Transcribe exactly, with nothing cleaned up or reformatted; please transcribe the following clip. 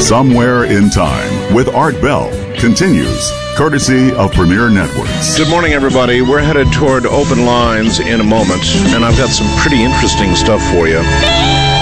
Somewhere in Time with Art Bell continues, courtesy of Premier Networks. Good morning, everybody. We're headed toward open lines in a moment, and I've got some pretty interesting stuff for you.